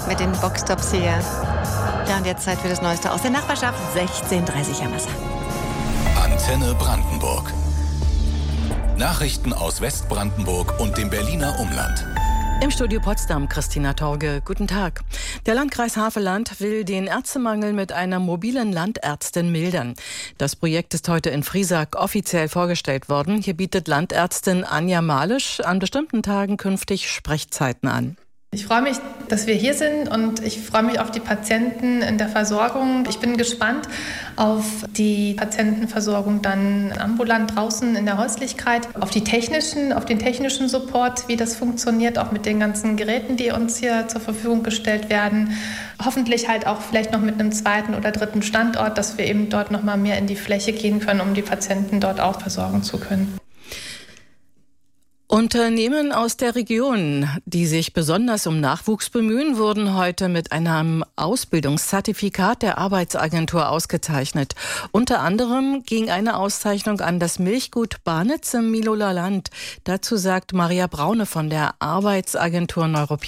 mit den Boxtops hier. Ja, und jetzt Zeit für das Neueste aus der Nachbarschaft. 16:30 am Wasser. Antenne Brandenburg. Nachrichten aus Westbrandenburg und dem Berliner Umland. Im Studio Potsdam, Christina Torge. Guten Tag. Der Landkreis Havelland will den Ärztemangel mit einer mobilen Landärztin mildern. Das Projekt ist heute in Friesack offiziell vorgestellt worden. Hier bietet Landärztin Anja Malisch an bestimmten Tagen künftig Sprechzeiten an. Ich freue mich, dass wir hier sind und ich freue mich auf die Patienten in der Versorgung. Ich bin gespannt auf die Patientenversorgung dann ambulant draußen in der Häuslichkeit, auf den technischen Support, wie das funktioniert, auch mit den ganzen Geräten, die uns hier zur Verfügung gestellt werden. Hoffentlich halt auch vielleicht noch mit einem zweiten oder dritten Standort, dass wir eben dort noch mal mehr in die Fläche gehen können, um die Patienten dort auch versorgen zu können. Unternehmen aus der Region, die sich besonders um Nachwuchs bemühen, wurden heute mit einem Ausbildungszertifikat der Arbeitsagentur ausgezeichnet. Unter anderem ging eine Auszeichnung an das Milchgut Barnitz im Miloler Land. Dazu sagt Maria Braune von der Arbeitsagentur Neuruppin.